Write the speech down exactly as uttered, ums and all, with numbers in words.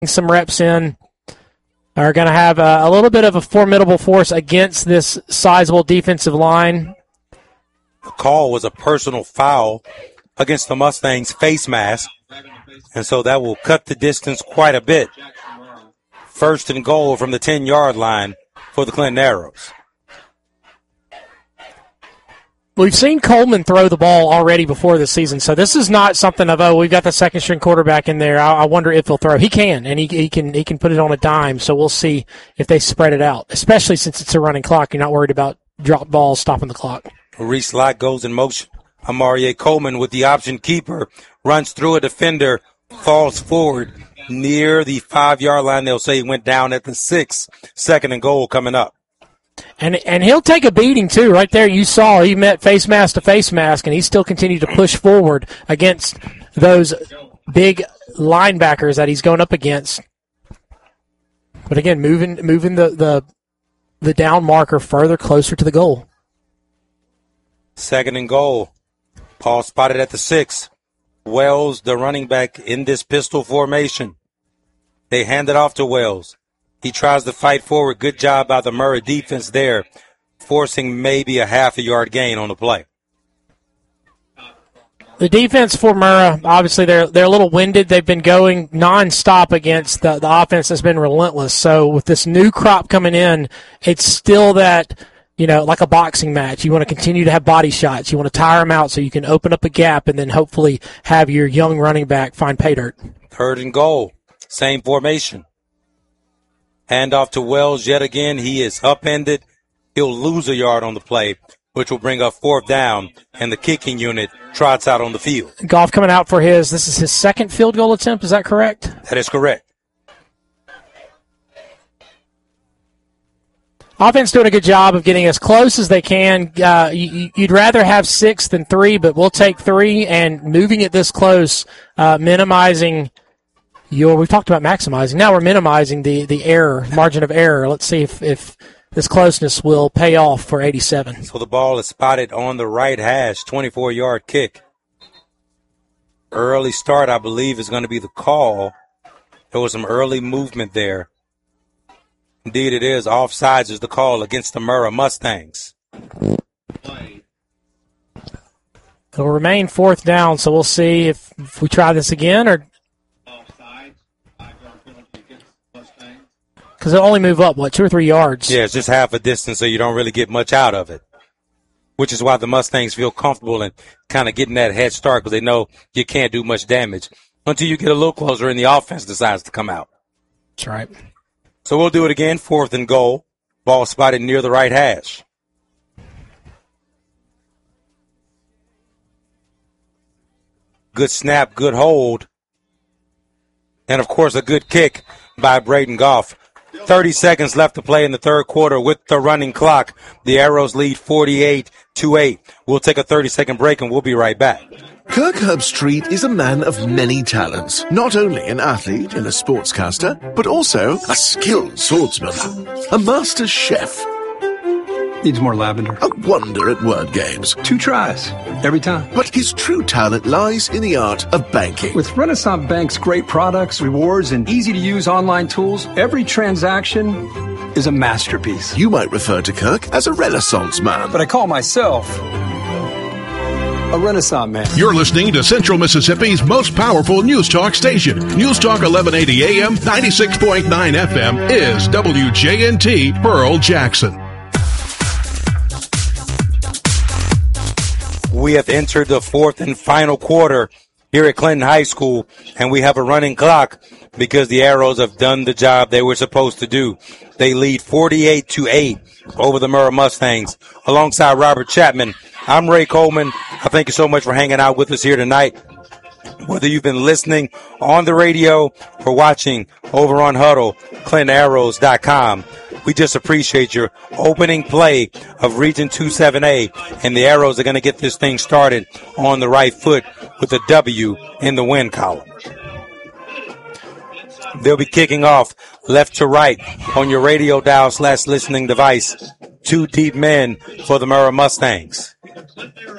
some reps in, are going to have a, a little bit of a formidable force against this sizable defensive line. The call was a personal foul against the Mustangs' face mask, and so that will cut the distance quite a bit. First and goal from the ten-yard line for the Clinton Arrows. We've seen Coleman throw the ball already before this season, so this is not something of, oh, we've got the second-string quarterback in there. I, I wonder if he'll throw. He can, and he, he can he can put it on a dime, so we'll see if they spread it out, especially since it's a running clock. You're not worried about drop balls stopping the clock. Reese Lott goes in motion. Amari Coleman with the option keeper, runs through a defender, falls forward near the five-yard line. They'll say he went down at the six. Second and goal coming up. And and he'll take a beating, too. Right there, you saw he met face mask to face mask, and he still continued to push forward against those big linebackers that he's going up against. But again, moving moving the, the, the down marker further closer to the goal. Second and goal. Paul spotted at the six. Wells, the running back, in this pistol formation. They hand it off to Wells. He tries to fight forward. Good job by the Murrah defense there, forcing maybe a half a yard gain on the play. The defense for Murrah, obviously they're they're a little winded. They've been going nonstop against the, the offense that's been relentless. So with this new crop coming in, it's still that, you know, like a boxing match. You want to continue to have body shots. You want to tire them out so you can open up a gap and then hopefully have your young running back find pay dirt. Third and goal. Same formation. Hand off to Wells yet again. He is upended. He'll lose a yard on the play, which will bring up fourth down, and the kicking unit trots out on the field. Goff coming out for his, this is his second field goal attempt. Is that correct? That is correct. Offense doing a good job of getting as close as they can. Uh, you, you'd rather have six than three, but we'll take three, and moving it this close, uh, minimizing your, we've talked about maximizing. Now we're minimizing the, the error, margin of error. Let's see if, if this closeness will pay off for eighty-seven. So the ball is spotted on the right hash, twenty-four-yard kick. Early start, I believe, is going to be the call. There was some early movement there. Indeed it is. Offsides is the call against the Murrah Mustangs. It'll remain fourth down, so we'll see if, if we try this again or because it'll only move up, what, two or three yards? Yeah, it's just half a distance, so you don't really get much out of it, which is why the Mustangs feel comfortable in kind of getting that head start because they know you can't do much damage until you get a little closer and the offense decides to come out. That's right. So we'll do it again, fourth and goal. Ball spotted near the right hash. Good snap, good hold. And, of course, a good kick by Braden Goff. thirty seconds left to play in the third quarter with the running clock. The Arrows lead forty-eight to eight. We'll take a thirty-second break, and we'll be right back. Kirk Herbstreit is a man of many talents. Not only an athlete and a sportscaster, but also a skilled swordsman, a master chef. Needs more lavender. A wonder at word games. Two tries, every time. But his true talent lies in the art of banking. With Renaissance Bank's great products, rewards, and easy-to-use online tools, every transaction is a masterpiece. You might refer to Kirk as a Renaissance man. But I call myself a Renaissance man. You're listening to Central Mississippi's most powerful news talk station. News Talk eleven eighty A M, ninety-six point nine F M is W J N T Pearl Jackson. We have entered the fourth and final quarter here at Clinton High School, and we have a running clock because the Arrows have done the job they were supposed to do. They lead forty-eight to eight over the Murrah Mustangs. Alongside Robert Chapman, I'm Ray Coleman. I thank you so much for hanging out with us here tonight. Whether you've been listening on the radio or watching over on Huddle, Clinton Arrows dot com. We just appreciate your opening play of Region two seven A, and the Arrows are going to get this thing started on the right foot with a W in the win column. They'll be kicking off left to right on your radio dial slash listening device. Two deep men for the Murrah Mustangs.